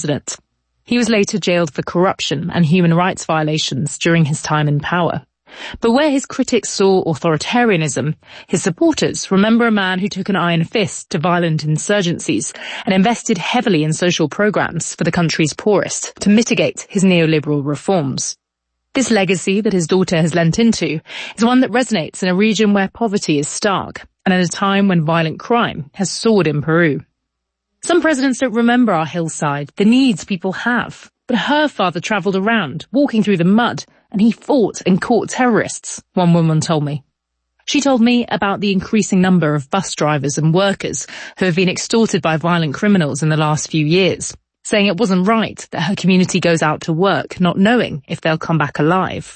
president. He was later jailed for corruption and human rights violations during his time in power. But where his critics saw authoritarianism, his supporters remember a man who took an iron fist to violent insurgencies and invested heavily in social programs for the country's poorest to mitigate his neoliberal reforms. This legacy that his daughter has lent into is one that resonates in a region where poverty is stark and at a time when violent crime has soared in Peru. Some presidents don't remember our hillside, the needs people have. But her father travelled around, walking through the mud, and he fought and caught terrorists, one woman told me. She told me about the increasing number of bus drivers and workers who have been extorted by violent criminals in the last few years, saying it wasn't right that her community goes out to work not knowing if they'll come back alive.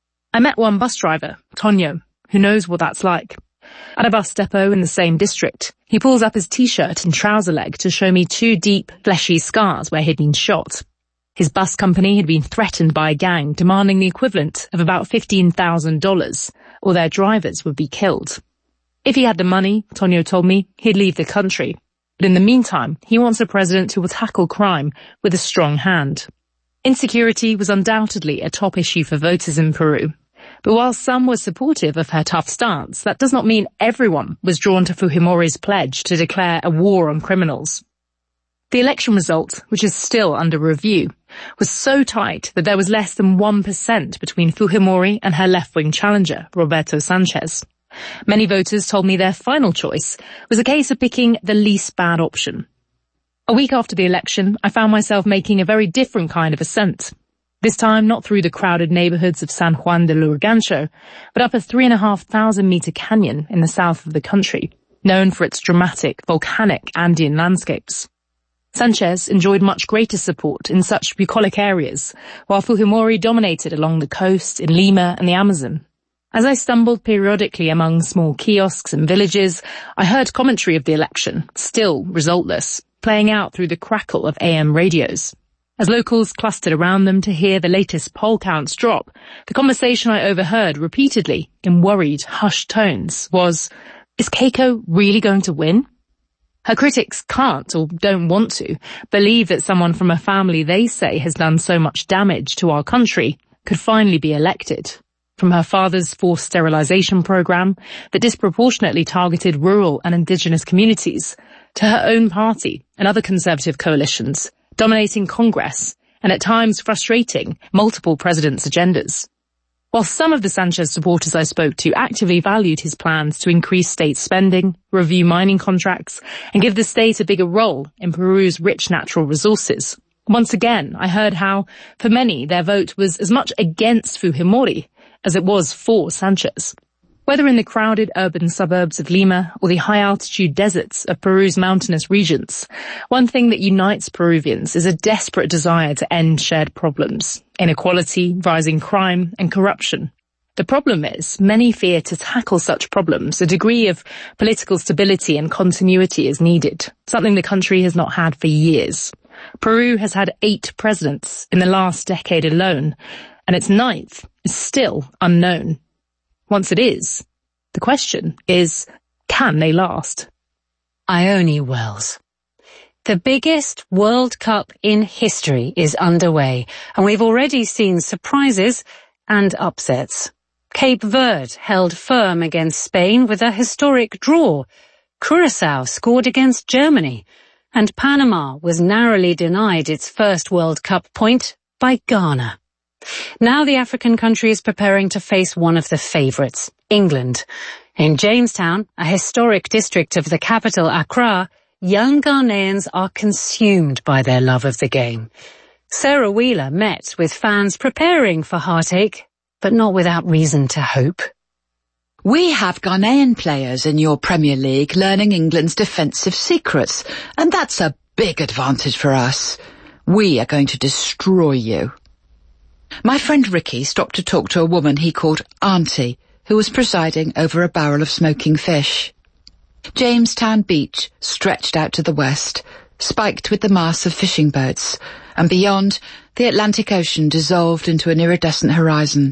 I met one bus driver, Tonio, who knows what that's like. At a bus depot in the same district, he pulls up his t-shirt and trouser leg to show me 2 deep, fleshy scars where he'd been shot. His bus company had been threatened by a gang demanding the equivalent of about $15,000, or their drivers would be killed. If he had the money, Tonio told me, he'd leave the country. But in the meantime, he wants a president who will tackle crime with a strong hand. Insecurity was undoubtedly a top issue for voters in Peru. But while some were supportive of her tough stance, that does not mean everyone was drawn to Fujimori's pledge to declare a war on criminals. The election result, which is still under review, was so tight that there was less than 1% between Fujimori and her left-wing challenger, Roberto Sanchez. Many voters told me their final choice was a case of picking the least bad option. A week after the election, I found myself making a very different kind of ascent. This time not through the crowded neighborhoods of San Juan de Lurigancho, but up a 3,500-meter canyon in the south of the country, known for its dramatic, volcanic Andean landscapes. Sanchez enjoyed much greater support in such bucolic areas, while Fujimori dominated along the coast, in Lima and the Amazon. As I stumbled periodically among small kiosks and villages, I heard commentary of the election, still resultless, playing out through the crackle of AM radios. As locals clustered around them to hear the latest poll counts drop, the conversation I overheard repeatedly, in worried, hushed tones, was, "Is Keiko really going to win?" Her critics can't, or don't want to, believe that someone from a family they say has done so much damage to our country could finally be elected. From her father's forced sterilization program that disproportionately targeted rural and indigenous communities, to her own party and other conservative coalitions, dominating Congress and at times frustrating multiple presidents' agendas. While some of the Sanchez supporters I spoke to actively valued his plans to increase state spending, review mining contracts, and give the state a bigger role in Peru's rich natural resources, once again I heard how, for many, their vote was as much against Fujimori as it was for Sanchez. Whether in the crowded urban suburbs of Lima or the high-altitude deserts of Peru's mountainous regions, one thing that unites Peruvians is a desperate desire to end shared problems: inequality, rising crime, and corruption. The problem is, many fear to tackle such problems, a degree of political stability and continuity is needed, something the country has not had for years. Peru has had 8 presidents in the last decade alone, and its 9th is still unknown. Once it is, the question is, can they last? Ione Wells. The biggest World Cup in history is underway, and we've already seen surprises and upsets. Cape Verde held firm against Spain with a historic draw. Curaçao scored against Germany, and Panama was narrowly denied its first World Cup point by Ghana. Now the African country is preparing to face one of the favourites, England. In Jamestown, a historic district of the capital Accra, young Ghanaians are consumed by their love of the game. Sarah Wheeler met with fans preparing for heartache, but not without reason to hope. We have Ghanaian players in your Premier League learning England's defensive secrets, and that's a big advantage for us. We are going to destroy you. My friend Ricky stopped to talk to a woman he called Auntie, who was presiding over a barrel of smoking fish. Jamestown Beach stretched out to the west, spiked with the masts of fishing boats, and beyond, the Atlantic Ocean dissolved into an iridescent horizon.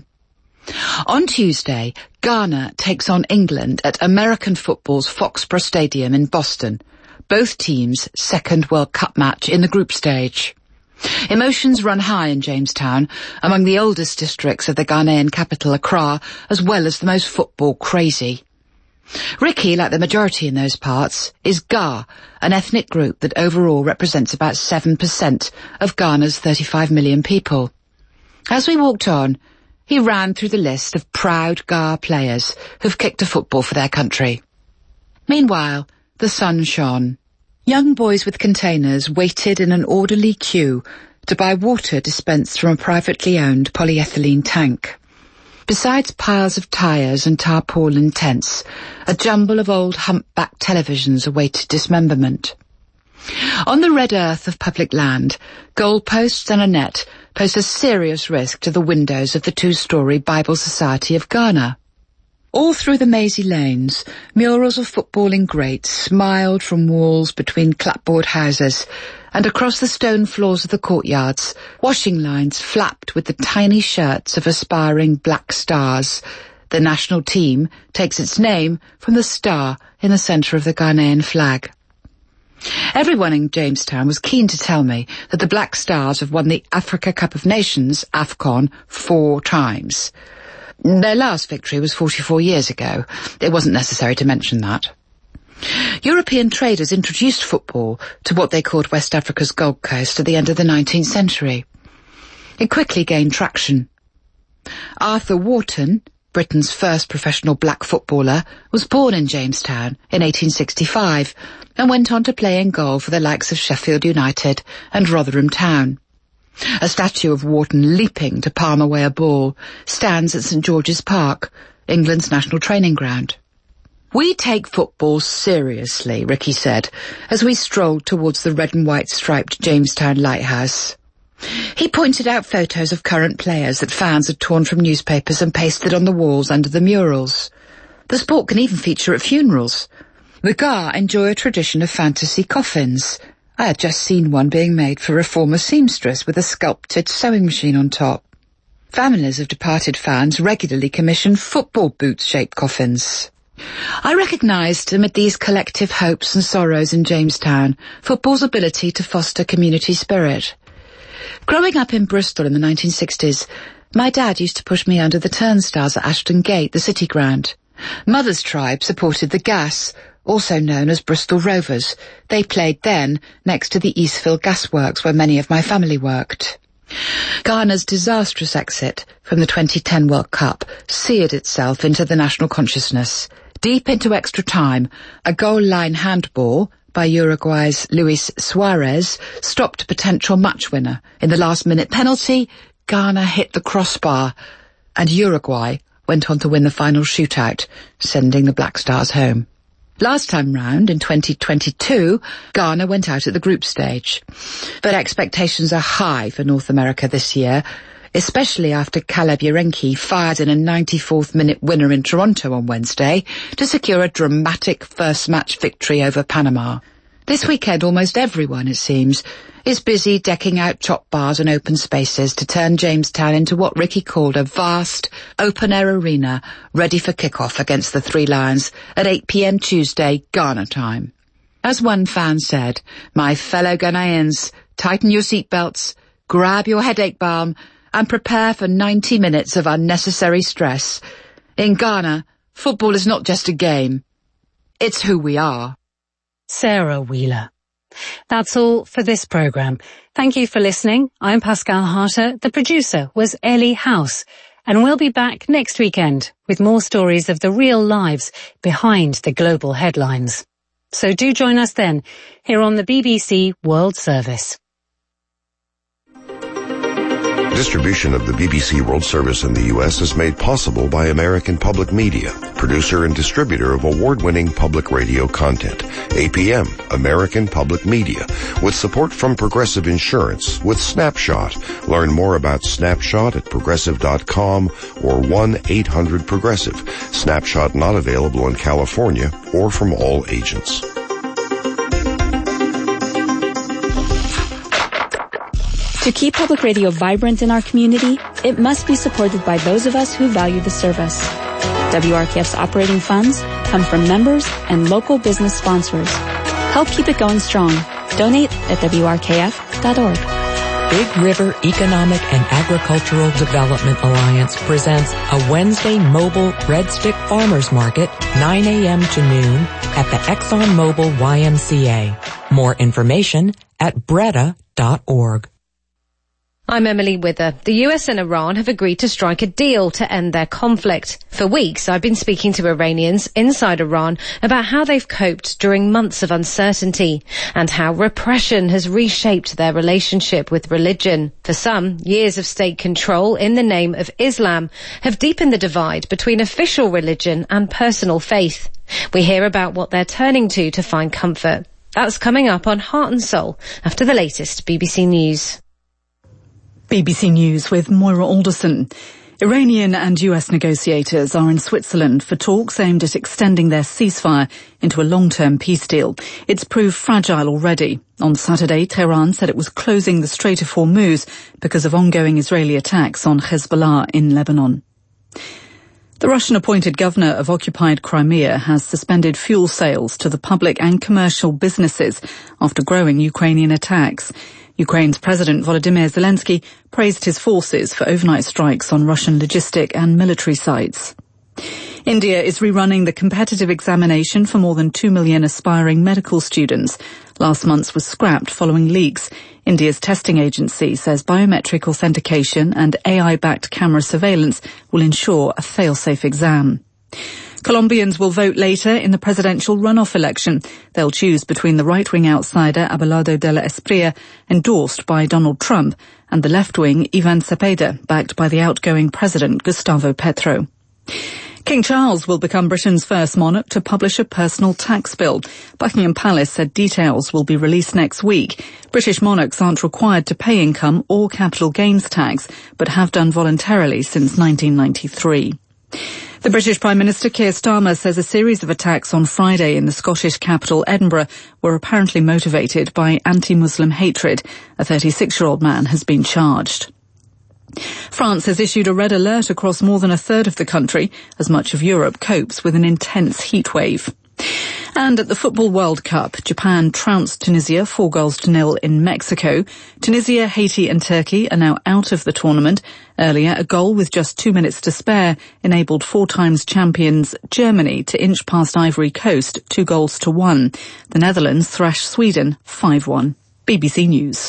On Tuesday, Ghana takes on England at American football's Foxborough Stadium in Boston, both teams' second World Cup match in the group stage. Emotions run high in Jamestown, among the oldest districts of the Ghanaian capital, Accra, as well as the most football crazy. Ricky, like the majority in those parts, is Ga, an ethnic group that overall represents about 7% of Ghana's 35 million people. As we walked on, he ran through the list of proud Ga players who've kicked a football for their country. Meanwhile, the sun shone. Young boys with containers waited in an orderly queue to buy water dispensed from a privately owned polyethylene tank. Besides piles of tyres and tarpaulin tents, a jumble of old humpback televisions awaited dismemberment. On the red earth of public land, goalposts and a net pose a serious risk to the windows of the two-storey Bible Society of Ghana. All through the mazy lanes, murals of footballing greats smiled from walls between clapboard houses, and across the stone floors of the courtyards, washing lines flapped with the tiny shirts of aspiring black stars. The national team takes its name from the star in the centre of the Ghanaian flag. Everyone in Jamestown was keen to tell me that the Black Stars have won the Africa Cup of Nations, AFCON, 4 times. Their last victory was 44 years ago. It wasn't necessary to mention that. European traders introduced football to what they called West Africa's Gold Coast at the end of the 19th century. It quickly gained traction. Arthur Wharton, Britain's first professional black footballer, was born in Jamestown in 1865 and went on to play in goal for the likes of Sheffield United and Rotherham Town. A statue of Wharton leaping to palm away a ball stands at St George's Park, England's national training ground. "We take football seriously," Ricky said, as we strolled towards the red and white striped Jamestown Lighthouse. He pointed out photos of current players that fans had torn from newspapers and pasted on the walls under the murals. The sport can even feature at funerals. The Ga enjoy a tradition of fantasy coffins. I had just seen one being made for a former seamstress with a sculpted sewing machine on top. Families of departed fans regularly commission football boot-shaped coffins. I recognised amid these collective hopes and sorrows in Jamestown football's ability to foster community spirit. Growing up in Bristol in the 1960s, my dad used to push me under the turnstiles at Ashton Gate, the city ground. Mother's tribe supported the Gas, also known as Bristol Rovers. They played then next to the Eastville Gasworks, where many of my family worked. Ghana's disastrous exit from the 2010 World Cup seared itself into the national consciousness. Deep into extra time, a goal-line handball by Uruguay's Luis Suarez stopped a potential match winner. In the last-minute penalty, Ghana hit the crossbar, and Uruguay went on to win the final shootout, sending the Black Stars home. Last time round, in 2022, Ghana went out at the group stage. But expectations are high for North America this year, especially after Caleb Yarenki fired in a 94th-minute winner in Toronto on Wednesday to secure a dramatic first-match victory over Panama. This weekend, almost everyone, it seems, is busy decking out chop bars and open spaces to turn Jamestown into what Ricky called a vast, open-air arena ready for kick-off against the Three Lions at 8 p.m. Tuesday, Ghana time. As one fan said, "My fellow Ghanaians, tighten your seatbelts, grab your headache balm, and prepare for 90 minutes of unnecessary stress. In Ghana, football is not just a game. It's who we are." Sarah Wheeler. That's all for this programme. Thank you for listening. I'm Pascal Harter. The producer was Ellie House. And we'll be back next weekend with more stories of the real lives behind the global headlines. So do join us then, here on the BBC World Service. Distribution of the BBC World Service in the U.S. is made possible by American Public Media, producer and distributor of award-winning public radio content. APM, American Public Media, with support from Progressive Insurance with Snapshot. Learn more about Snapshot at progressive.com or 1-800-PROGRESSIVE. Snapshot not available in California or from all agents. To keep public radio vibrant in our community, it must be supported by those of us who value the service. WRKF's operating funds come from members and local business sponsors. Help keep it going strong. Donate at WRKF.org. Big River Economic and Agricultural Development Alliance presents a Wednesday mobile Red Stick Farmers Market, 9 a.m. to noon at the ExxonMobil YMCA. More information at breda.org. I'm Emily Wither. The US and Iran have agreed to strike a deal to end their conflict. For weeks, I've been speaking to Iranians inside Iran about how they've coped during months of uncertainty and how repression has reshaped their relationship with religion. For some, years of state control in the name of Islam have deepened the divide between official religion and personal faith. We hear about what they're turning to find comfort. That's coming up on Heart and Soul after the latest BBC News. BBC News with Moira Alderson. Iranian and US negotiators are in Switzerland for talks aimed at extending their ceasefire into a long-term peace deal. It's proved fragile already. On Saturday, Tehran said it was closing the Strait of Hormuz because of ongoing Israeli attacks on Hezbollah in Lebanon. The Russian-appointed governor of occupied Crimea has suspended fuel sales to the public and commercial businesses after growing Ukrainian attacks. Ukraine's President Volodymyr Zelensky praised his forces for overnight strikes on Russian logistic and military sites. India is rerunning the competitive examination for more than 2 million aspiring medical students. Last month's was scrapped following leaks. India's testing agency says biometric authentication and AI-backed camera surveillance will ensure a fail-safe exam. Colombians will vote later in the presidential runoff election. They'll choose between the right-wing outsider Abelardo de la Espriella, endorsed by Donald Trump, and the left-wing Ivan Cepeda, backed by the outgoing president Gustavo Petro. King Charles will become Britain's first monarch to publish a personal tax bill. Buckingham Palace said details will be released next week. British monarchs aren't required to pay income or capital gains tax, but have done voluntarily since 1993. The British Prime Minister Keir Starmer says a series of attacks on Friday in the Scottish capital Edinburgh were apparently motivated by anti-Muslim hatred. A 36-year-old man has been charged. France has issued a red alert across more than a third of the country as much of Europe copes with an intense heat wave. And at the Football World Cup, Japan trounced Tunisia 4-0 in Mexico. Tunisia, Haiti and Turkey are now out of the tournament. Earlier, a goal with just 2 minutes to spare enabled 4 times champions Germany to inch past Ivory Coast 2-1. The Netherlands thrashed Sweden 5-1. BBC News.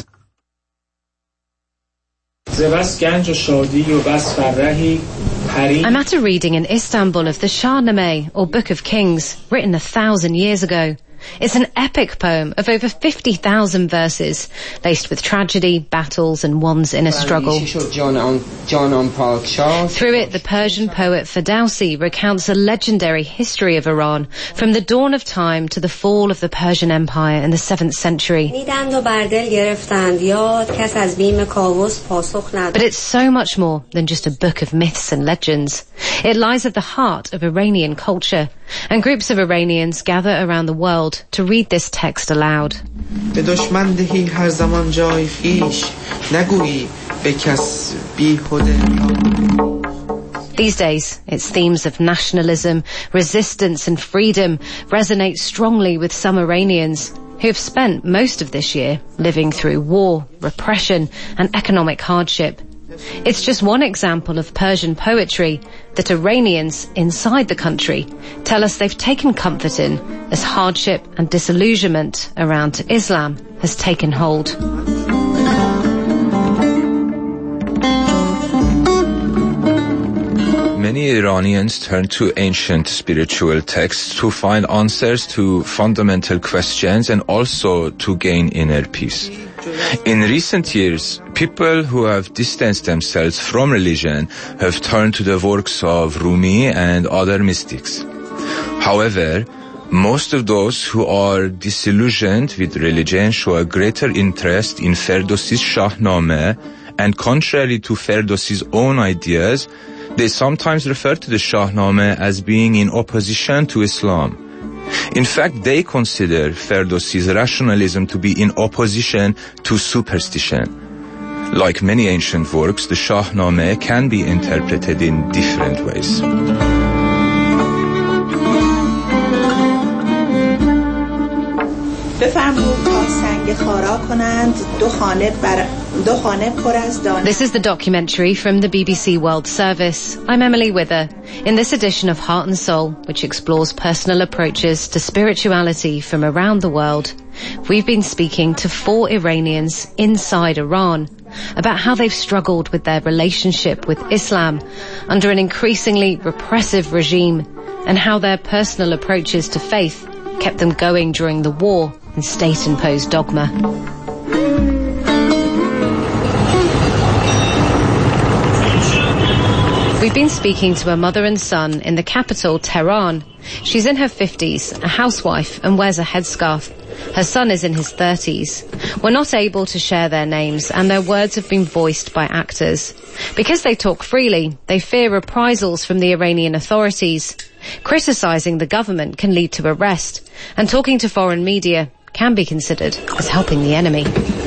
I'm at a reading in Istanbul of the Shahnameh, or Book of Kings, written 1,000 years ago. It's an epic poem of over 50,000 verses, laced with tragedy, battles and one's inner struggle. Through it, the Persian poet Ferdowsi recounts a legendary history of Iran, from the dawn of time to the fall of the Persian Empire in the 7th century. But it's so much more than just a book of myths and legends. It lies at the heart of Iranian culture, and groups of Iranians gather around the world to read this text aloud. These days, its themes of nationalism, resistance and freedom resonate strongly with some Iranians who have spent most of this year living through war, repression and economic hardship. It's just one example of Persian poetry that Iranians inside the country tell us they've taken comfort in as hardship and disillusionment around Islam has taken hold. Many Iranians turn to ancient spiritual texts to find answers to fundamental questions and also to gain inner peace. In recent years, people who have distanced themselves from religion have turned to the works of Rumi and other mystics. However, most of those who are disillusioned with religion show a greater interest in Ferdowsi's Shahnameh, and contrary to Ferdowsi's own ideas, they sometimes refer to the Shahnameh as being in opposition to Islam. In fact, they consider Ferdowsi's rationalism to be in opposition to superstition. Like many ancient works, the Shahnameh can be interpreted in different ways. بفرمود تا سنگ خارا کنند 2 خانه This is the documentary from the BBC World Service. I'm Emily Wither. In this edition of Heart and Soul, which explores personal approaches to spirituality from around the world, we've been speaking to 4 Iranians inside Iran about how they've struggled with their relationship with Islam under an increasingly repressive regime, and how their personal approaches to faith kept them going during the war and state-imposed dogma. We've been speaking to a mother and son in the capital, Tehran. She's in her 50s, a housewife, and wears a headscarf. Her son is in his 30s. We're not able to share their names, and their words have been voiced by actors. Because they talk freely, they fear reprisals from the Iranian authorities. Criticising the government can lead to arrest, and talking to foreign media can be considered as helping the enemy.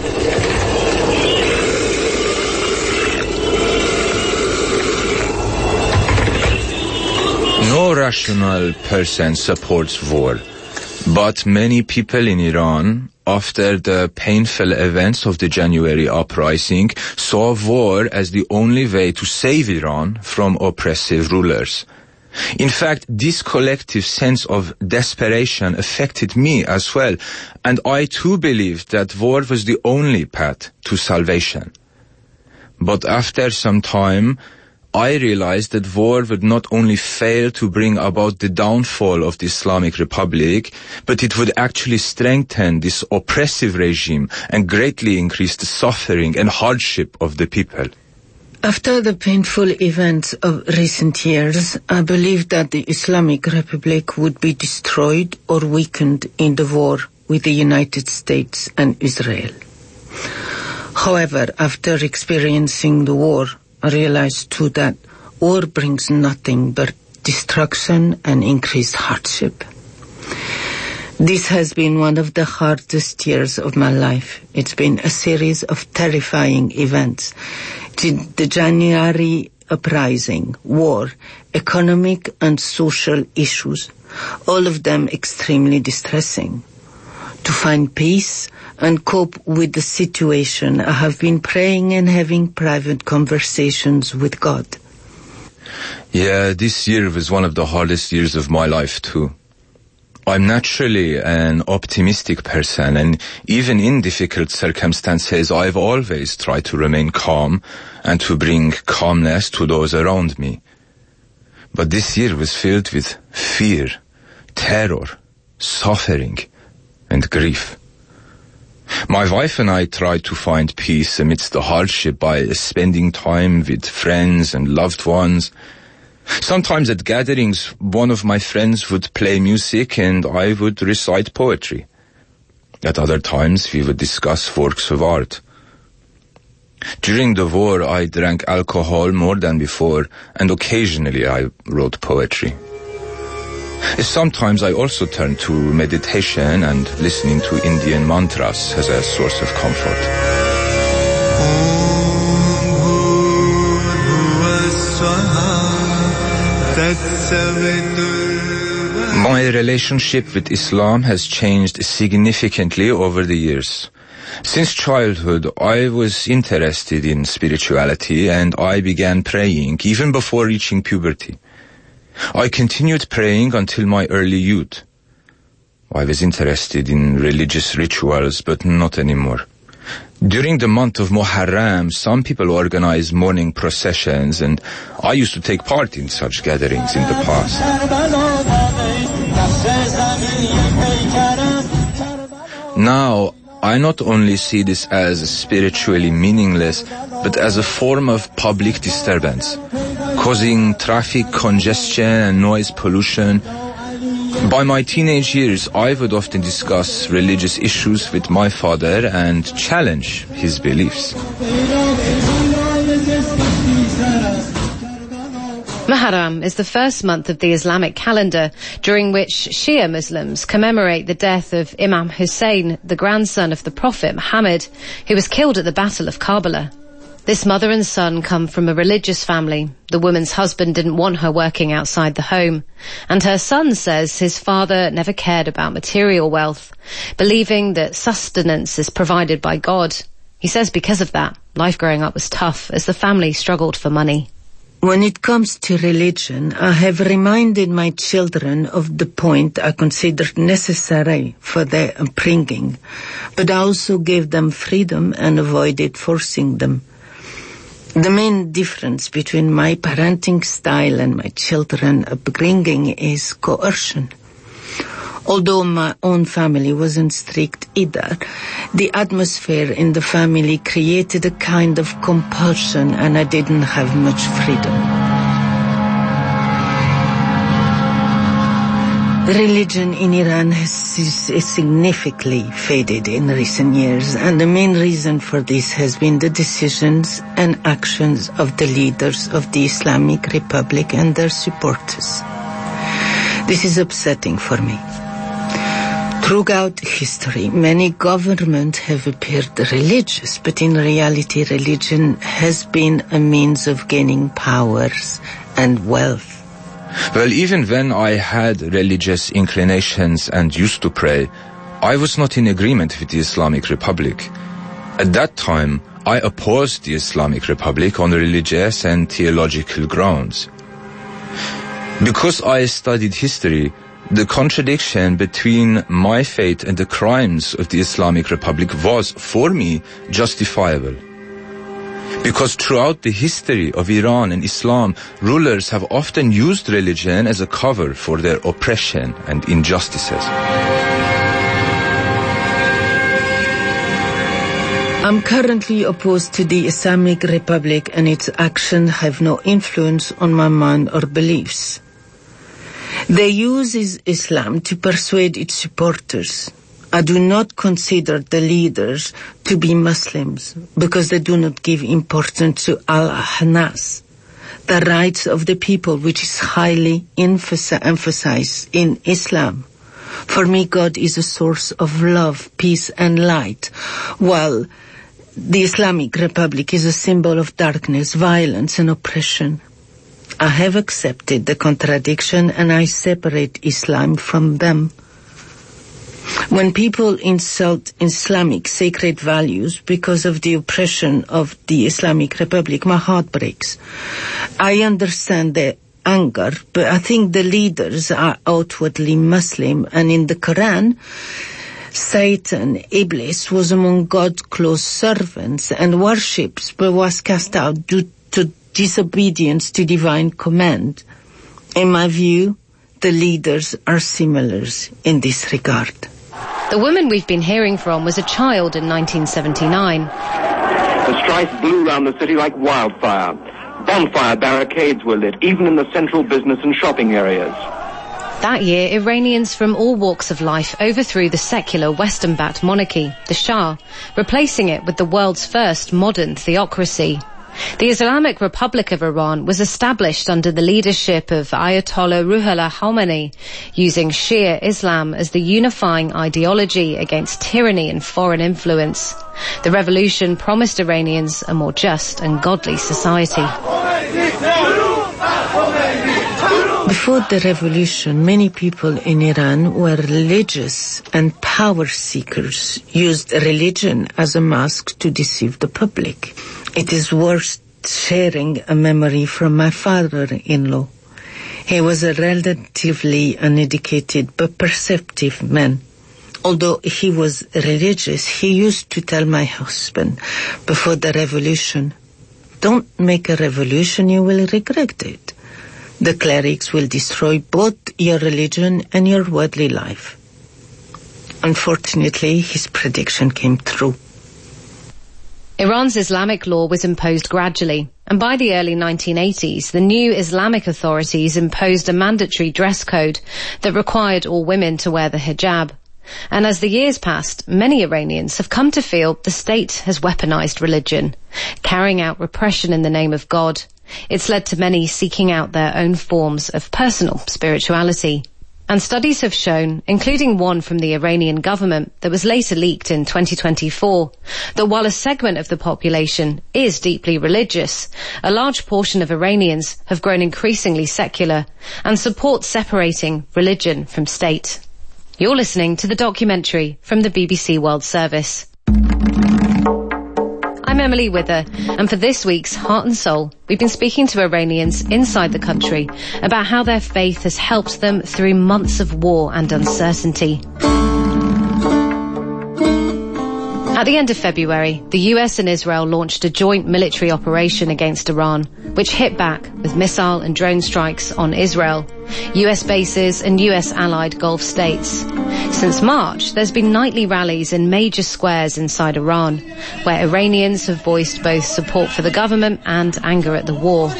No rational person supports war, but many people in Iran, after the painful events of the January uprising, saw war as the only way to save Iran from oppressive rulers. In fact, this collective sense of desperation affected me as well, and I too believed that war was the only path to salvation. But after some time, I realized that war would not only fail to bring about the downfall of the Islamic Republic, but it would actually strengthen this oppressive regime and greatly increase the suffering and hardship of the people. After the painful events of recent years, I believed that the Islamic Republic would be destroyed or weakened in the war with the United States and Israel. However, after experiencing the war, I realized too that war brings nothing but destruction and increased hardship. This has been one of the hardest years of my life. It's been a series of terrifying events. The January uprising, war, economic and social issues, all of them extremely distressing. To find peace and cope with the situation, I have been praying and having private conversations with God. Yeah, this year was one of the hardest years of my life too. I'm naturally an optimistic person, and even in difficult circumstances, I've always tried to remain calm and to bring calmness to those around me. But this year was filled with fear, terror, suffering, and grief. My wife and I tried to find peace amidst the hardship by spending time with friends and loved ones. Sometimes at gatherings, one of my friends would play music and I would recite poetry. At other times, we would discuss works of art. During the war, I drank alcohol more than before, and occasionally I wrote poetry. Sometimes I also turn to meditation and listening to Indian mantras as a source of comfort. My relationship with Islam has changed significantly over the years. Since childhood, I was interested in spirituality, and I began praying even before reaching puberty. I continued praying until my early youth. I was interested in religious rituals, but not anymore. During the month of Muharram, some people organize morning processions, and I used to take part in such gatherings in the past. Now, I not only see this as spiritually meaningless, but as a form of public disturbance, causing traffic congestion and noise pollution. By my teenage years, I would often discuss religious issues with my father and challenge his beliefs. Muharram is the first month of the Islamic calendar, during which Shia Muslims commemorate the death of Imam Hussein, the grandson of the Prophet Muhammad, who was killed at the Battle of Karbala. This mother and son come from a religious family. The woman's husband didn't want her working outside the home, and her son says his father never cared about material wealth, believing that sustenance is provided by God. He says because of that, life growing up was tough as the family struggled for money. When it comes to religion, I have reminded my children of the point I considered necessary for their upbringing, but I also gave them freedom and avoided forcing them. The main difference between my parenting style and my children's upbringing is coercion. Although my own family wasn't strict either, the atmosphere in the family created a kind of compulsion and I didn't have much freedom. Religion in Iran has significantly faded in recent years, and the main reason for this has been the decisions and actions of the leaders of the Islamic Republic and their supporters. This is upsetting for me. Throughout history, many governments have appeared religious, but in reality, religion has been a means of gaining powers and wealth. Well, even when I had religious inclinations and used to pray, I was not in agreement with the Islamic Republic. At that time, I opposed the Islamic Republic on religious and theological grounds. Because I studied history, the contradiction between my faith and the crimes of the Islamic Republic was, for me, justifiable. Because throughout the history of Iran and Islam, rulers have often used religion as a cover for their oppression and injustices. I'm currently opposed to the Islamic Republic, and its actions have no influence on my mind or beliefs. They use Islam to persuade its supporters. I do not consider the leaders to be Muslims because they do not give importance to al-Hanas, the rights of the people, which is highly emphasized in Islam. For me, God is a source of love, peace, and light, while the Islamic Republic is a symbol of darkness, violence, and oppression. I have accepted the contradiction and I separate Islam from them. When people insult Islamic sacred values because of the oppression of the Islamic Republic, my heart breaks. I understand their anger, but I think the leaders are outwardly Muslim, and in the Quran, Satan, Iblis, was among God's close servants and worships, but was cast out due to disobedience to divine command. In my view, the leaders are similar in this regard. The woman we've been hearing from was a child in 1979. The strife blew round the city like wildfire. Bonfire barricades were lit, even in the central business and shopping areas. That year, Iranians from all walks of life overthrew the secular Western-backed monarchy, the Shah, replacing it with the world's first modern theocracy. The Islamic Republic of Iran was established under the leadership of Ayatollah Ruhollah Khomeini, using Shia Islam as the unifying ideology against tyranny and foreign influence. The revolution promised Iranians a more just and godly society. Before the revolution, many people in Iran were religious and power seekers, used religion as a mask to deceive the public. It is worth sharing a memory from my father-in-law. He was a relatively uneducated but perceptive man. Although he was religious, he used to tell my husband before the revolution, "Don't make a revolution, you will regret it. The clerics will destroy both your religion and your worldly life." Unfortunately, his prediction came true. Iran's Islamic law was imposed gradually, and by the early 1980s, the new Islamic authorities imposed a mandatory dress code that required all women to wear the hijab. And as the years passed, many Iranians have come to feel the state has weaponized religion, carrying out repression in the name of God. It's led to many seeking out their own forms of personal spirituality. And studies have shown, including one from the Iranian government that was later leaked in 2024, that while a segment of the population is deeply religious, a large portion of Iranians have grown increasingly secular and support separating religion from state. You're listening to the documentary from the BBC World Service. I'm Emily Wither, and for this week's Heart and Soul, we've been speaking to Iranians inside the country about how their faith has helped them through months of war and uncertainty. At the end of February, the US and Israel launched a joint military operation against Iran, which hit back with missile and drone strikes on Israel, US bases and US allied Gulf states. Since March, there's been nightly rallies in major squares inside Iran, where Iranians have voiced both support for the government and anger at the war.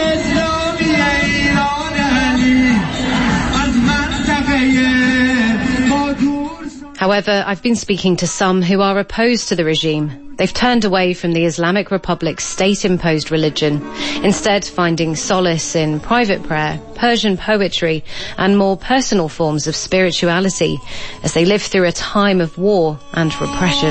However, I've been speaking to some who are opposed to the regime. They've turned away from the Islamic Republic's state-imposed religion, instead finding solace in private prayer, Persian poetry, and more personal forms of spirituality as they live through a time of war and repression.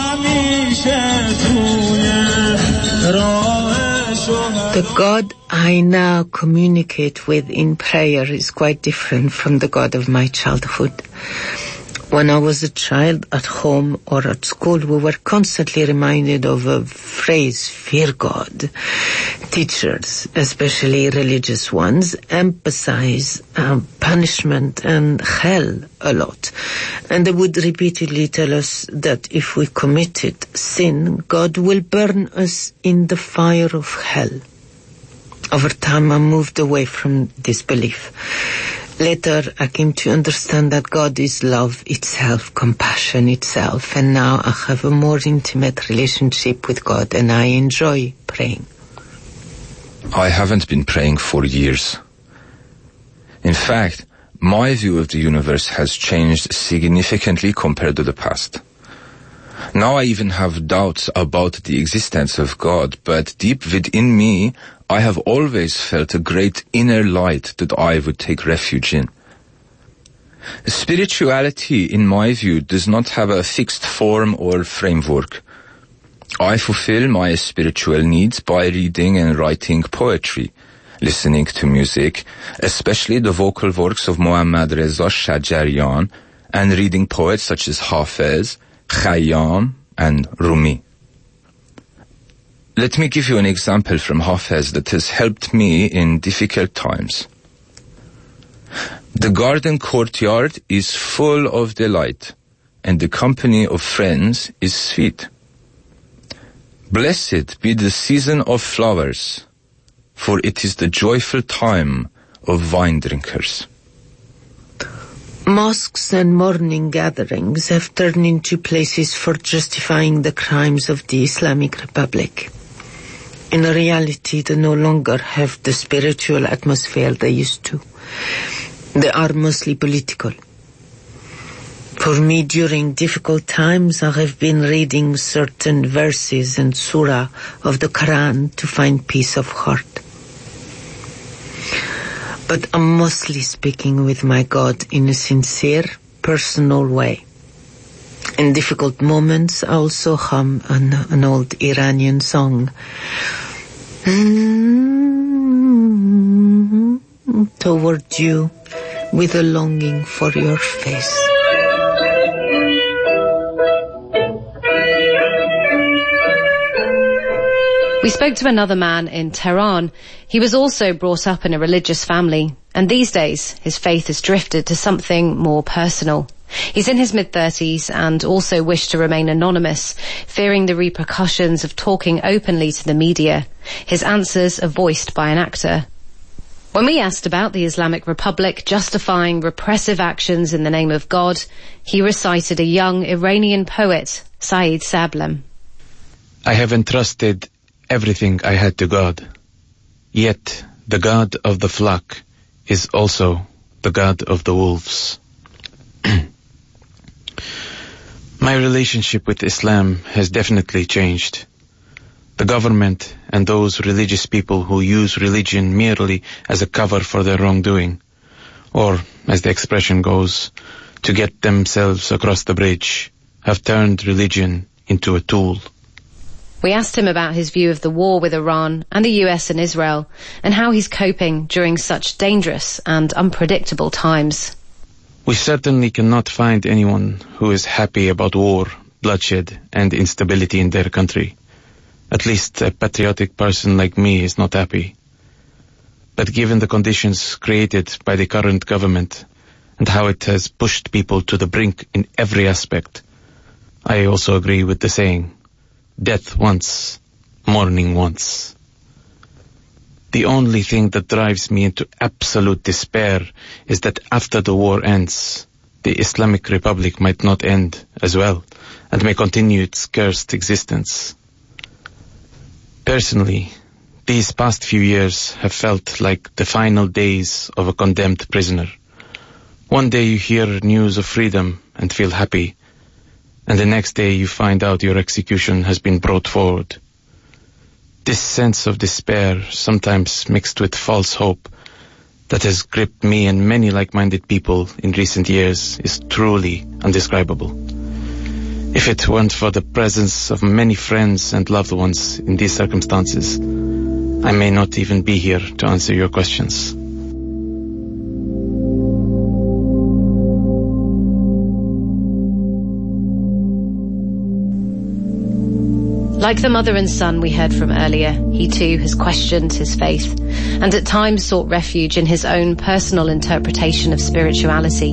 The God I now communicate with in prayer is quite different from the God of my childhood. When I was a child at home or at school, we were constantly reminded of a phrase, fear God. Teachers, especially religious ones, emphasize punishment and hell a lot. And they would repeatedly tell us that if we committed sin, God will burn us in the fire of hell. Over time, I moved away from this belief. Later, I came to understand that God is love itself, compassion itself, and now I have a more intimate relationship with God, and I enjoy praying. I haven't been praying for years. In fact, my view of the universe has changed significantly compared to the past. Now I even have doubts about the existence of God, but deep within me, I have always felt a great inner light that I would take refuge in. Spirituality, in my view, does not have a fixed form or framework. I fulfill my spiritual needs by reading and writing poetry, listening to music, especially the vocal works of Mohammad Reza Shajarian, and reading poets such as Hafez, Khayyam, and Rumi. Let me give you an example from Hafez that has helped me in difficult times. The garden courtyard is full of delight, and the company of friends is sweet. Blessed be the season of flowers, for it is the joyful time of wine drinkers. Mosques and morning gatherings have turned into places for justifying the crimes of the Islamic Republic. In reality, they no longer have the spiritual atmosphere they used to. They are mostly political. For me, during difficult times, I have been reading certain verses and surah of the Quran to find peace of heart. But I'm mostly speaking with my God in a sincere, personal way. In difficult moments, I also hum an old Iranian song. Toward you, with a longing for your face. We spoke to another man in Tehran. He was also brought up in a religious family, and these days his faith has drifted to something more personal. He's in his mid-30s and also wished to remain anonymous, fearing the repercussions of talking openly to the media. His answers are voiced by an actor. When we asked about the Islamic Republic justifying repressive actions in the name of God, he recited a young Iranian poet, Saeed Sablam. I have entrusted everything I had to God, yet the God of the flock is also the God of the wolves. My relationship with Islam has definitely changed. The government and those religious people who use religion merely as a cover for their wrongdoing, or, as the expression goes, to get themselves across the bridge, have turned religion into a tool. We asked him about his view of the war with Iran and the US and Israel, and how he's coping during such dangerous and unpredictable times. We certainly cannot find anyone who is happy about war, bloodshed, and instability in their country. At least a patriotic person like me is not happy. But given the conditions created by the current government and how it has pushed people to the brink in every aspect, I also agree with the saying, death once, mourning once. The only thing that drives me into absolute despair is that after the war ends, the Islamic Republic might not end as well and may continue its cursed existence. Personally, these past few years have felt like the final days of a condemned prisoner. One day you hear news of freedom and feel happy, and the next day you find out your execution has been brought forward. This sense of despair, sometimes mixed with false hope, that has gripped me and many like-minded people in recent years is truly indescribable. If it weren't for the presence of many friends and loved ones in these circumstances, I may not even be here to answer your questions. Like the mother and son we heard from earlier, he too has questioned his faith and at times sought refuge in his own personal interpretation of spirituality.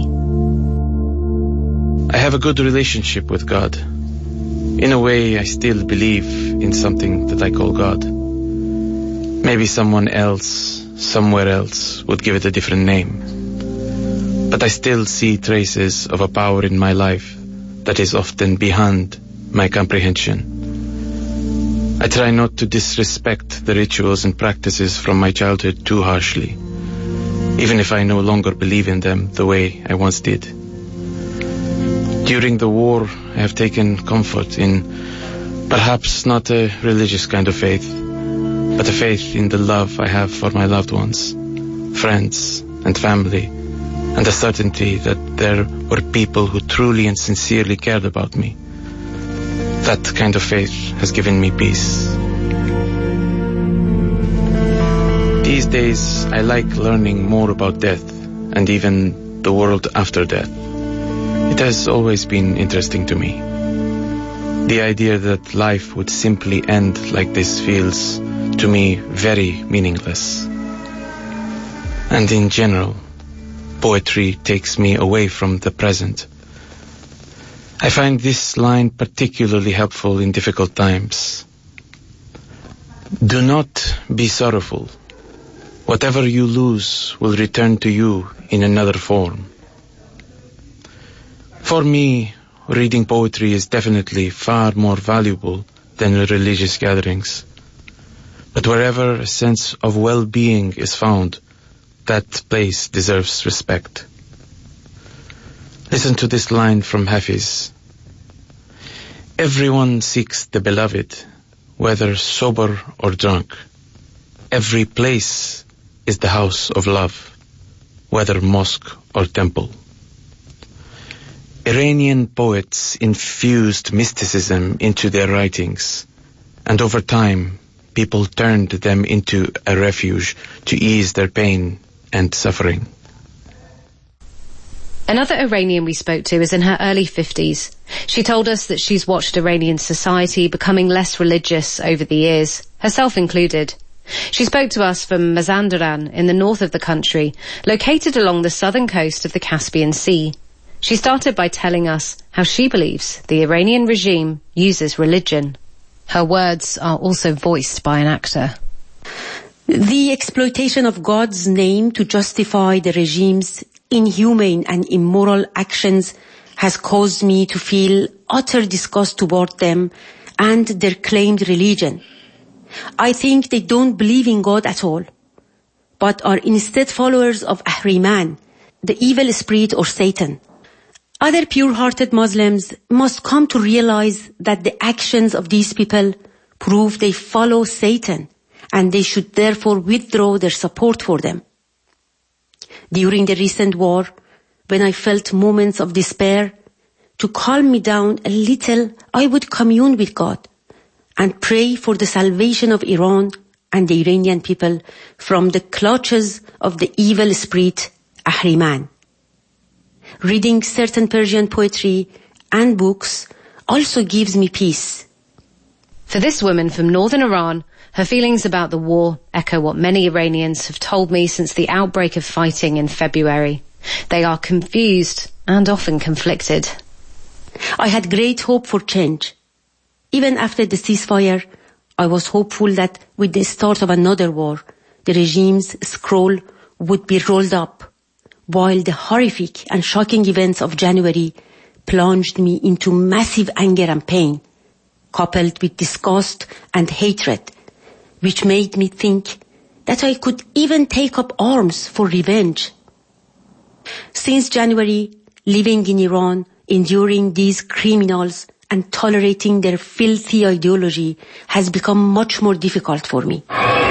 I have a good relationship with God. In a way, I still believe in something that I call God. Maybe someone else, somewhere else, would give it a different name. But I still see traces of a power in my life that is often beyond my comprehension. I try not to disrespect the rituals and practices from my childhood too harshly, even if I no longer believe in them the way I once did. During the war, I have taken comfort in perhaps not a religious kind of faith, but a faith in the love I have for my loved ones, friends and family, and the certainty that there were people who truly and sincerely cared about me. That kind of faith has given me peace. These days, I like learning more about death and even the world after death. It has always been interesting to me. The idea that life would simply end like this feels, to me, very meaningless. And in general, poetry takes me away from the present. I find this line particularly helpful in difficult times. Do not be sorrowful. Whatever you lose will return to you in another form. For me, reading poetry is definitely far more valuable than religious gatherings. But wherever a sense of well-being is found, that place deserves respect. Listen to this line from Hafiz. Everyone seeks the beloved, whether sober or drunk. Every place is the house of love, whether mosque or temple. Iranian poets infused mysticism into their writings, and over time, people turned them into a refuge to ease their pain and suffering. Another Iranian we spoke to is in her early 50s. She told us that she's watched Iranian society becoming less religious over the years, herself included. She spoke to us from Mazandaran in the north of the country, located along the southern coast of the Caspian Sea. She started by telling us how she believes the Iranian regime uses religion. Her words are also voiced by an actor. The exploitation of God's name to justify the regime's inhumane and immoral actions has caused me to feel utter disgust toward them and their claimed religion. I think they don't believe in God at all, but are instead followers of Ahriman, the evil spirit or Satan. Other pure-hearted Muslims must come to realize that the actions of these people prove they follow Satan, and they should therefore withdraw their support for them. During the recent war, when I felt moments of despair, to calm me down a little, I would commune with God and pray for the salvation of Iran and the Iranian people from the clutches of the evil spirit Ahriman. Reading certain Persian poetry and books also gives me peace. For this woman from northern Iran, her feelings about the war echo what many Iranians have told me since the outbreak of fighting in February. They are confused and often conflicted. I had great hope for change. Even after the ceasefire, I was hopeful that with the start of another war, the regime's scroll would be rolled up, while the horrific and shocking events of January plunged me into massive anger and pain, coupled with disgust and hatred, which made me think that I could even take up arms for revenge. Since January, living in Iran, enduring these criminals and tolerating their filthy ideology has become much more difficult for me.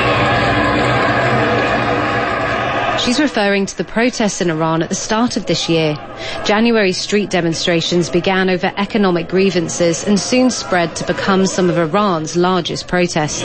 She's referring to the protests in Iran at the start of this year. January street demonstrations began over economic grievances and soon spread to become some of Iran's largest protests.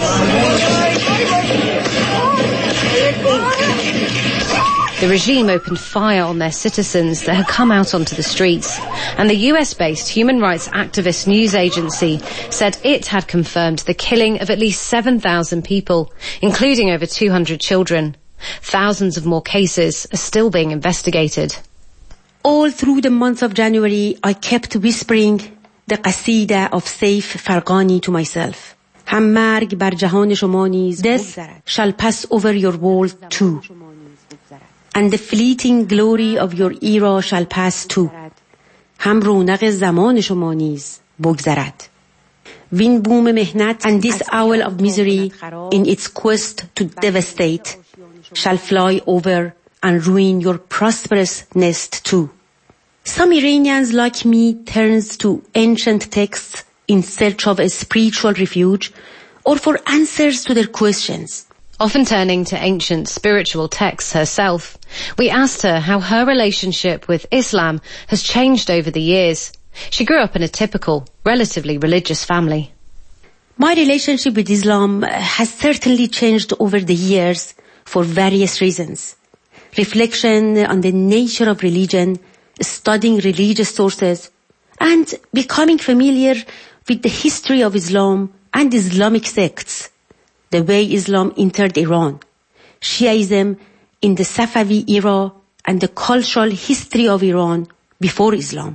The regime opened fire on their citizens that had come out onto the streets, and the US-based human rights activist news agency said it had confirmed the killing of at least 7,000 people, including over 200 children. Thousands of more cases are still being investigated. All through the month of January, I kept whispering the qasida of Saif Farghani to myself. هم مرگ بر جهان شما نیز Death shall pass over your world too. And the fleeting glory of your era shall pass too. هم رونق زمان شما نیز بگذرد. Wind boom mehnat and this owl of misery in its quest to devastate shall fly over and ruin your prosperous nest too. Some Iranians like me turns to ancient texts in search of a spiritual refuge or for answers to their questions. Often turning to ancient spiritual texts herself, we asked her how her relationship with Islam has changed over the years. She grew up in a typical, relatively religious family. My relationship with Islam has certainly changed over the years for various reasons. Reflection on the nature of religion, studying religious sources, and becoming familiar with the history of Islam and Islamic sects. The way Islam entered Iran, Shiaism in the Safavi era, and the cultural history of Iran before Islam.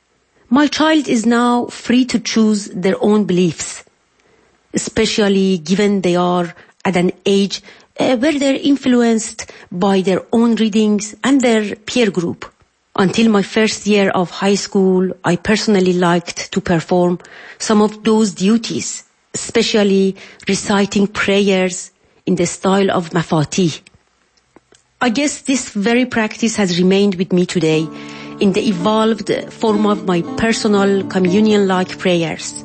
My child is now free to choose their own beliefs, especially given they are at an age where they're influenced by their own readings and their peer group. Until my first year of high school, I personally liked to perform some of those duties, especially reciting prayers in the style of Mafatih. I guess this very practice has remained with me today in the evolved form of my personal communion-like prayers.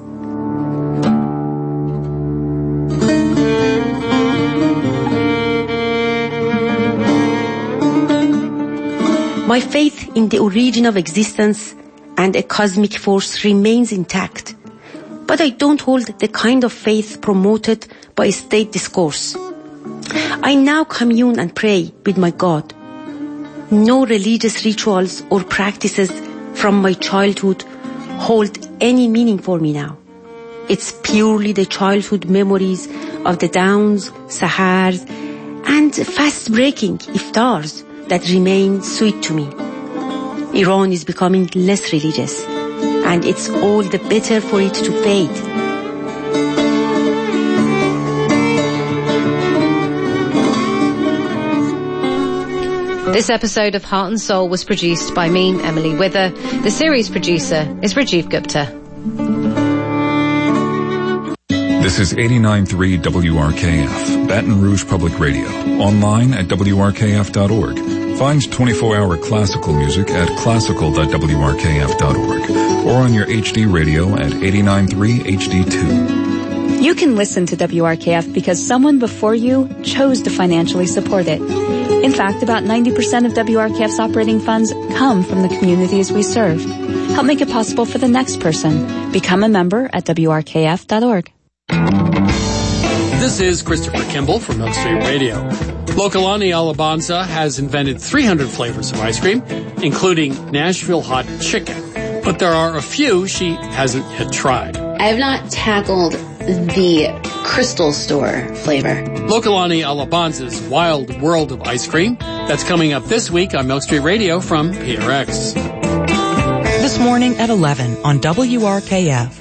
My faith in the origin of existence and a cosmic force remains intact, but I don't hold the kind of faith promoted by state discourse. I now commune and pray with my God. No religious rituals or practices from my childhood hold any meaning for me now. It's purely the childhood memories of the dawns, sahars, and fast-breaking iftars that remain sweet to me. Iran is becoming less religious, and it's all the better for it to fade. This episode of Heart and Soul was produced by me, Emily Wither. The series producer is Rajiv Gupta. This is 89.3 WRKF, Baton Rouge Public Radio. Online at WRKF.org. Find 24-hour classical music at classical.wrkf.org or on your HD radio at 89.3 HD2. You can listen to WRKF because someone before you chose to financially support it. In fact, about 90% of WRKF's operating funds come from the communities we serve. Help make it possible for the next person. Become a member at WRKF.org. This is Christopher Kimball from Milk Street Radio. Lokalani Alabanza has invented 300 flavors of ice cream, including Nashville hot chicken. But there are a few she hasn't yet tried. I have not tackled the Crystal Store flavor. Lokalani Alabanza's Wild World of Ice Cream. That's coming up this week on Milk Street Radio from PRX. This morning at 11 on WRKF.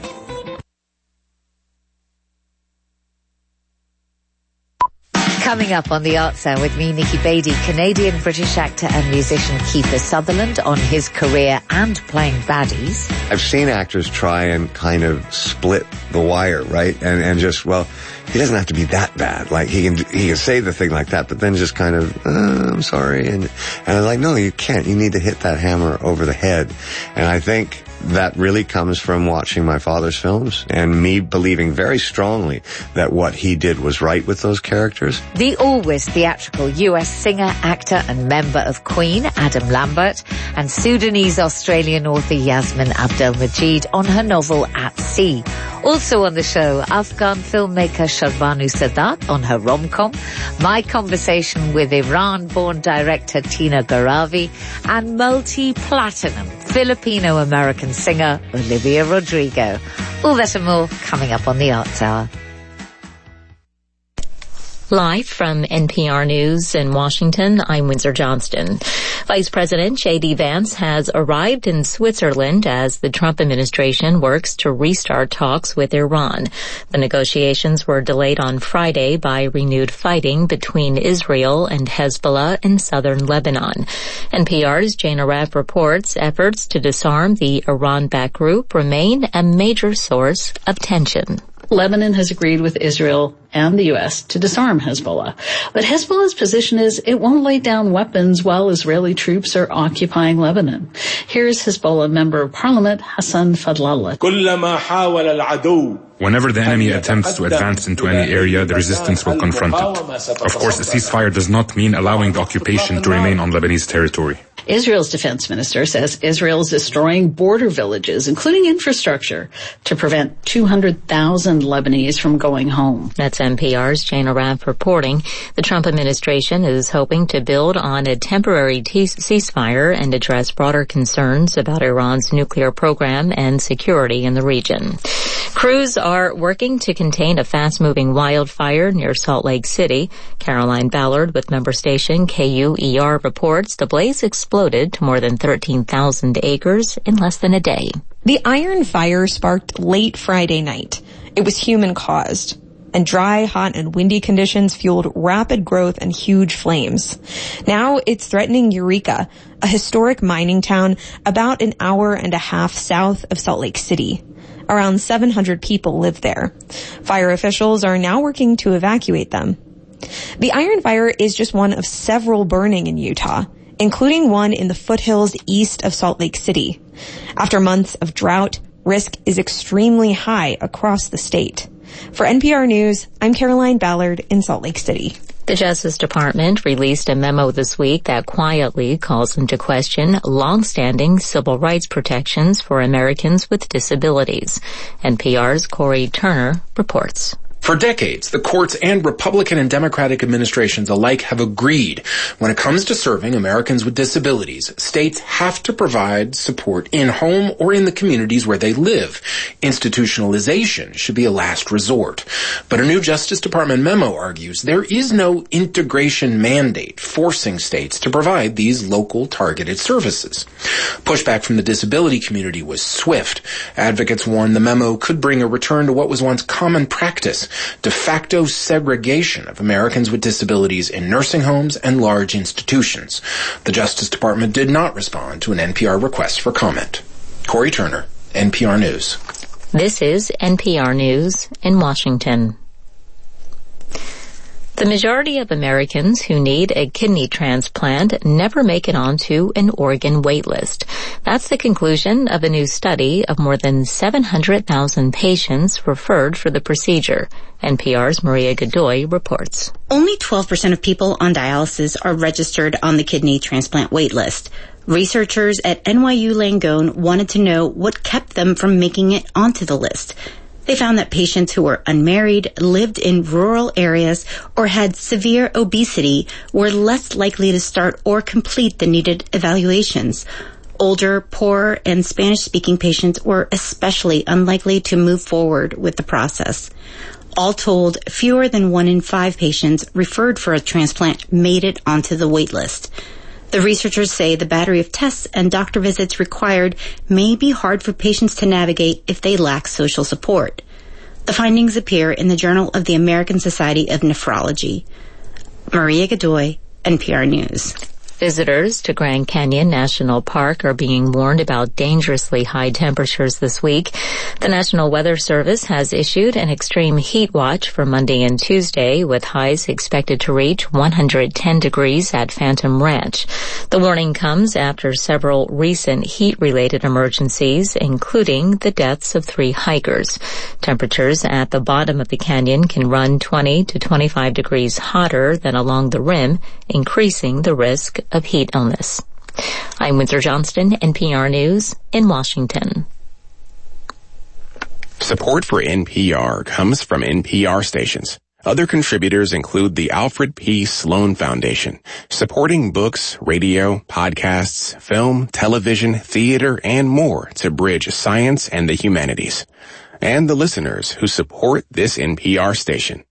Coming up on the Arts Hour with me, Nikki Beattie, Canadian-British actor and musician Kiefer Sutherland on his career and playing baddies. I've seen actors try and kind of split the wire, right? And just, well, he doesn't have to be that bad. Like, he can say the thing like that, but then just kind of, I'm sorry. And I'm like, no, you can't. You need to hit that hammer over the head. And I think that really comes from watching my father's films and me believing very strongly that what he did was right with those characters. The always theatrical US singer, actor and member of Queen, Adam Lambert, and Sudanese-Australian author Yasmin Abdel-Majid on her novel At Sea. Also on the show, Afghan filmmaker Sharbanu Sadat on her rom-com, my conversation with Iran-born director Tina Garavi, and multi-platinum Filipino-American singer Olivia Rodrigo. All that and more coming up on the Arts Hour. Live from NPR News in Washington, I'm Windsor Johnston. Vice President J.D. Vance has arrived in Switzerland as the Trump administration works to restart talks with Iran. The negotiations were delayed on Friday by renewed fighting between Israel and Hezbollah in southern Lebanon. NPR's Jana Raff reports efforts to disarm the Iran-backed group remain a major source of tension. Lebanon has agreed with Israel and the U.S. to disarm Hezbollah. But Hezbollah's position is it won't lay down weapons while Israeli troops are occupying Lebanon. Here's Hezbollah Member of Parliament Hassan Fadlallah. Whenever the enemy attempts to advance into any area, the resistance will confront it. Of course, a ceasefire does not mean allowing the occupation to remain on Lebanese territory. Israel's defense minister says Israel is destroying border villages, including infrastructure, to prevent 200,000 Lebanese from going home. That's NPR's Jana Raff reporting. The Trump administration is hoping to build on a temporary ceasefire and address broader concerns about Iran's nuclear program and security in the region. Crews are working to contain a fast-moving wildfire near Salt Lake City. Caroline Ballard with member station KUER reports the blaze exploded to more than 13,000 acres in less than a day. The Iron Fire sparked late Friday night. It was human-caused, and dry, hot, and windy conditions fueled rapid growth and huge flames. Now it's threatening Eureka, a historic mining town about an hour and a half south of Salt Lake City. Around 700 people live there. Fire officials are now working to evacuate them. The Iron Fire is just one of several burning in Utah, including one in the foothills east of Salt Lake City. After months of drought, risk is extremely high across the state. For NPR News, I'm Caroline Ballard in Salt Lake City. The Justice Department released a memo this week that quietly calls into question long-standing civil rights protections for Americans with disabilities. NPR's Corey Turner reports. For decades, the courts and Republican and Democratic administrations alike have agreed when it comes to serving Americans with disabilities, states have to provide support in home or in the communities where they live. Institutionalization should be a last resort. But a new Justice Department memo argues there is no integration mandate forcing states to provide these local targeted services. Pushback from the disability community was swift. Advocates warn the memo could bring a return to what was once common practice, de facto segregation of Americans with disabilities in nursing homes and large institutions. The Justice Department did not respond to an NPR request for comment. Corey Turner, NPR News. This is NPR News in Washington. The majority of Americans who need a kidney transplant never make it onto an organ wait list. That's the conclusion of a new study of more than 700,000 patients referred for the procedure. NPR's Maria Godoy reports. Only 12% of people on dialysis are registered on the kidney transplant wait list. Researchers at NYU Langone wanted to know what kept them from making it onto the list. They found that patients who were unmarried, lived in rural areas, or had severe obesity were less likely to start or complete the needed evaluations. Older, poor, and Spanish-speaking patients were especially unlikely to move forward with the process. All told, fewer than 1 in 5 patients referred for a transplant made it onto the wait list. The researchers say the battery of tests and doctor visits required may be hard for patients to navigate if they lack social support. The findings appear in the Journal of the American Society of Nephrology. Maria Godoy, NPR News. Visitors to Grand Canyon National Park are being warned about dangerously high temperatures this week. The National Weather Service has issued an extreme heat watch for Monday and Tuesday, with highs expected to reach 110 degrees at Phantom Ranch. The warning comes after several recent heat-related emergencies, including the deaths of 3 hikers. Temperatures at the bottom of the canyon can run 20 to 25 degrees hotter than along the rim, increasing the risk of heat illness. I'm Windsor Johnston, NPR News in Washington. Support for NPR comes from NPR stations. Other contributors include the Alfred P. Sloan Foundation, supporting books, radio, podcasts, film, television, theater, and more to bridge science and the humanities. And the listeners who support this NPR station.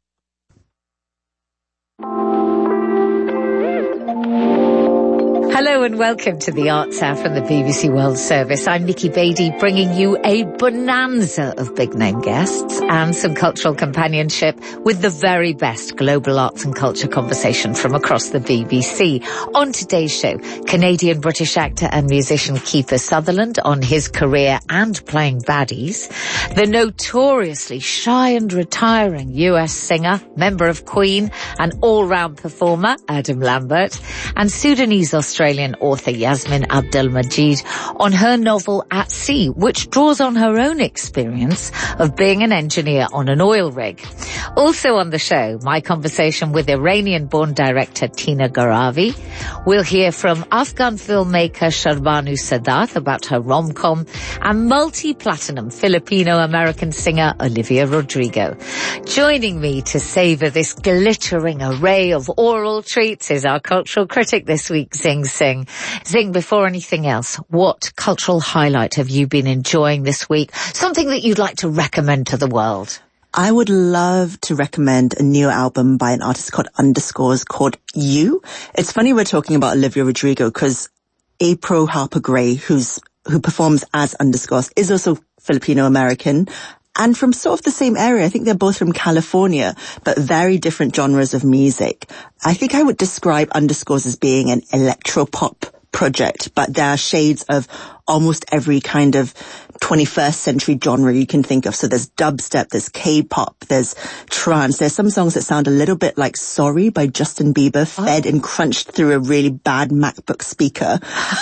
Hello and welcome to the Arts Hour from the BBC World Service. I'm Nikki Beattie, bringing you a bonanza of big-name guests and some cultural companionship with the very best global arts and culture conversation from across the BBC. On today's show, Canadian-British actor and musician Kiefer Sutherland on his career and playing baddies, the notoriously shy and retiring US singer, member of Queen, and all-round performer Adam Lambert, and Sudanese Australian author Yasmin Abdel-Majid on her novel At Sea, which draws on her own experience of being an engineer on an oil rig. Also on the show, my conversation with Iranian-born director Tina Garavi. We'll hear from Afghan filmmaker Sharbanu Sadat about her rom-com, and multi-platinum Filipino-American singer Olivia Rodrigo. Joining me to savor this glittering array of oral treats is our cultural critic this week, Zing Singh. Zing, before anything else, what cultural highlight have you been enjoying this week? Something that you'd like to recommend to the world? I would love to recommend a new album by an artist called Underscores called You. It's funny we're talking about Olivia Rodrigo because April Harper Gray, who performs as Underscores, is also Filipino-American and from sort of the same area. I think they're both from California, but very different genres of music. I think I would describe Underscores as being an electro-pop project, but there are shades of almost every kind of 21st century genre you can think of. So there's dubstep, there's K-pop, there's trance. There's some songs that sound a little bit like Sorry by Justin Bieber, fed and crunched through a really bad MacBook speaker.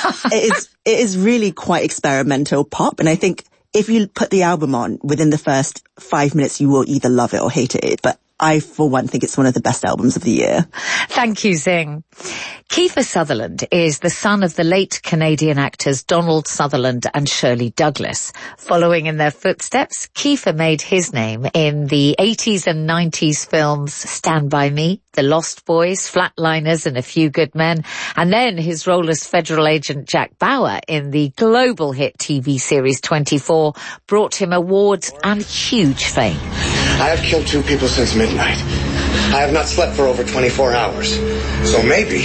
It is really quite experimental pop, and I think if you put the album on, within the first 5 minutes, you will either love it or hate it. But I, for one, think it's one of the best albums of the year. Thank you, Zing. Kiefer Sutherland is the son of the late Canadian actors Donald Sutherland and Shirley Douglas. Following in their footsteps, Kiefer made his name in the 80s and 90s films Stand By Me, The Lost Boys, Flatliners, and A Few Good Men, and then his role as federal agent Jack Bauer in the global hit TV series 24 brought him awards and huge fame. I have killed 2 people since midnight. I have not slept for over 24 hours. So maybe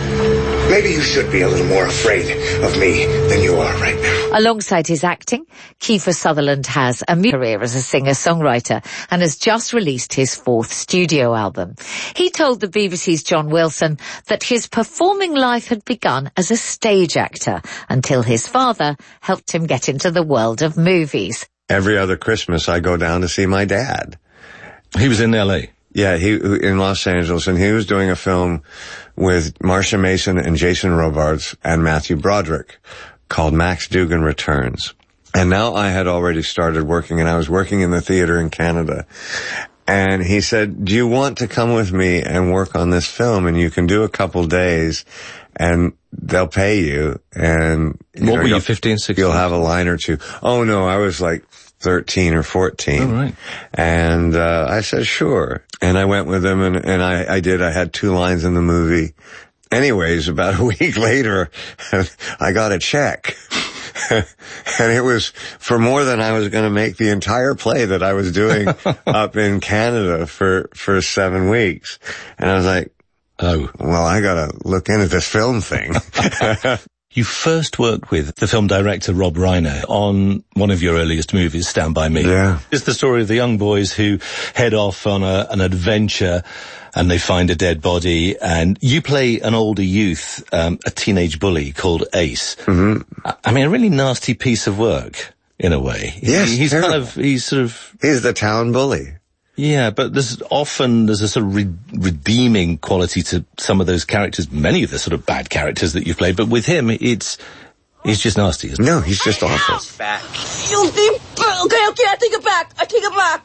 you should be a little more afraid of me than you are right now. Alongside his acting, Kiefer Sutherland has a career as a singer-songwriter and has just released his 4th studio album. He told the BBC's John Wilson that his performing life had begun as a stage actor until his father helped him get into the world of movies. Every other Christmas, I go down to see my dad. He was in L.A. Yeah, he in Los Angeles, and he was doing a film with Marcia Mason and Jason Robards and Matthew Broderick called Max Dugan Returns. And now I had already started working, and I was working in the theater in Canada. And he said, do you want to come with me and work on this film? And you can do a couple days, and they'll pay you. And what were you, 15, 16? You'll have a line or two. Oh, no, I was like 13 or 14. Oh, right. And I said, sure. And I went with him, and I did. I had 2 lines in the movie. anyways, about a week later, I got a check. And it was for more than I was going to make the entire play that I was doing up in Canada for 7 weeks. And I was like, oh, well, I got to look into this film thing. You first worked with the film director Rob Reiner on one of your earliest movies, Stand By Me. Yeah. It's the story of the young boys who head off on an adventure and they find a dead body, and you play an older youth, a teenage bully called Ace. Mm-hmm. I mean, a really nasty piece of work, in a way. Yes, he's he's the town bully. Yeah, but there's a sort of redeeming quality to some of those characters, many of the sort of bad characters that you've played, but with him, he's just nasty, isn't he? No, he's just awful. Back. Okay, I take it back.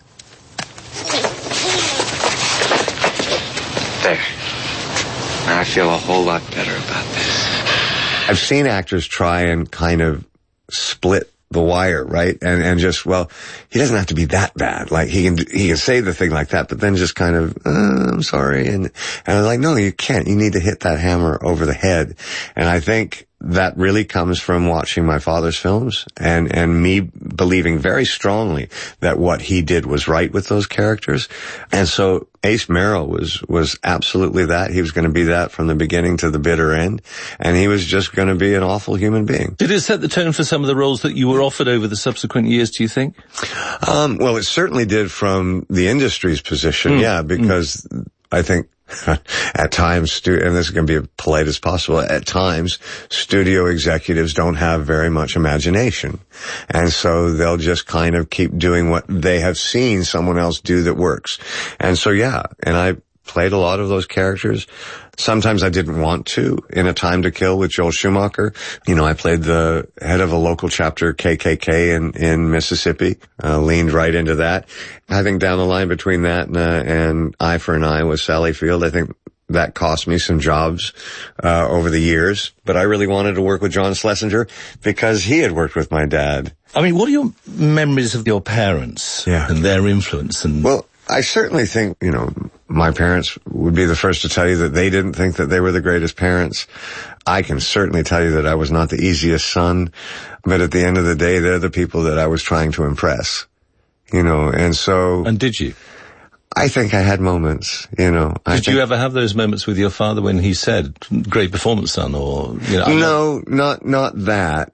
There. Now I feel a whole lot better about this. I've seen actors try and kind of split the wire, right? And just, well, he doesn't have to be that bad. Like, he can say the thing like that, but then just kind of, I'm sorry. And I'm like, no, you can't. You need to hit that hammer over the head. And I think that really comes from watching my father's films and me believing very strongly that what he did was right with those characters. And so Ace Merrill was absolutely that. He was going to be that from the beginning to the bitter end. And he was just going to be an awful human being. Did it set the tone for some of the roles that you were offered over the subsequent years, do you think? Well, it certainly did from the industry's position. Yeah, because I think at times, and this is going to be as polite as possible, at times, studio executives don't have very much imagination. And so they'll just kind of keep doing what they have seen someone else do that works. And so, yeah, and I played a lot of those characters. Sometimes I didn't want to. In A Time to Kill with Joel Schumacher, I played the head of a local chapter KKK in Mississippi, leaned right into that. I think down the line between that and Eye for an Eye with Sally Field, I think that cost me some jobs over the years. But I really wanted to work with John Schlesinger because he had worked with my dad. I mean, what are your memories of your parents and their influence? Well, I certainly think, my parents would be the first to tell you that they didn't think that they were the greatest parents. I can certainly tell you that I was not the easiest son, but at the end of the day, they're the people that I was trying to impress, and so. And did you? I think I had moments, Did you ever have those moments with your father when he said, great performance, son, or, No, not that.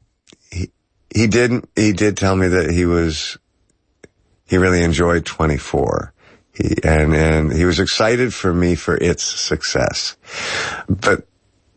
He did tell me that he really enjoyed 24. And he was excited for me for its success. But,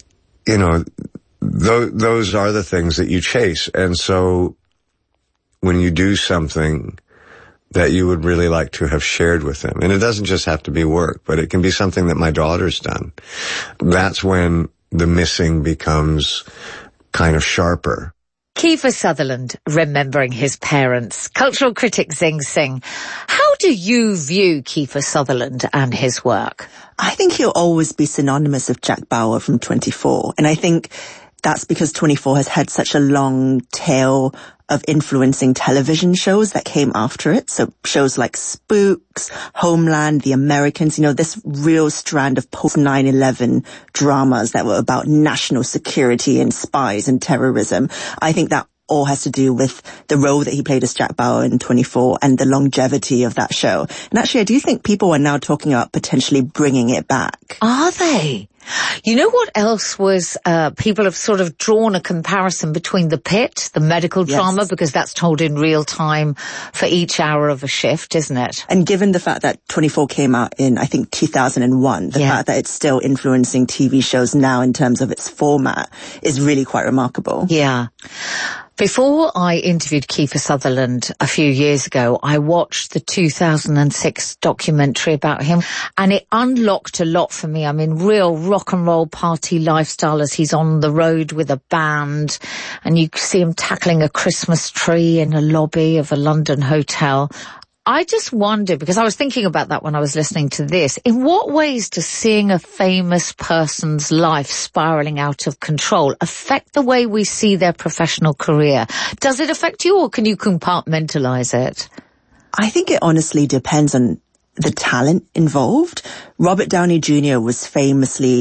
those are the things that you chase. And so when you do something that you would really like to have shared with them, and it doesn't just have to be work, but it can be something that my daughter's done, that's when the missing becomes kind of sharper. Kiefer Sutherland, remembering his parents. Cultural critic Zing Singh. How do you view Kiefer Sutherland and his work? I think he'll always be synonymous with Jack Bauer from 24. And I think that's because 24 has had such a long tail of influencing television shows that came after it. So shows like Spooks, Homeland, The Americans, this real strand of post 9/11 dramas that were about national security and spies and terrorism. I think that all has to do with the role that he played as Jack Bauer in 24 and the longevity of that show. And actually, I do think people are now talking about potentially bringing it back. Are they? You know what else was, people have sort of drawn a comparison between The Pit, the medical drama, because that's told in real time for each hour of a shift, isn't it? And given the fact that 24 came out in, I think, 2001, the fact that it's still influencing TV shows now in terms of its format is really quite remarkable. Yeah. Before I interviewed Kiefer Sutherland a few years ago, I watched the 2006 documentary about him, and it unlocked a lot for me. I mean, real rock and roll party lifestyle as he's on the road with a band, and you see him tackling a Christmas tree in a lobby of a London hotel. I just wonder, because I was thinking about that when I was listening to this, in what ways does seeing a famous person's life spiraling out of control affect the way we see their professional career? Does it affect you, or can you compartmentalize it? I think it honestly depends on the talent involved. Robert Downey Jr. was famously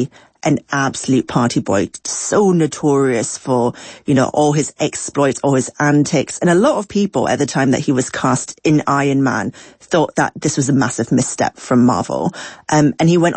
an absolute party boy, so notorious for, you know, all his exploits, all his antics. And a lot of people at the time that he was cast in Iron Man thought that this was a massive misstep from Marvel. And he went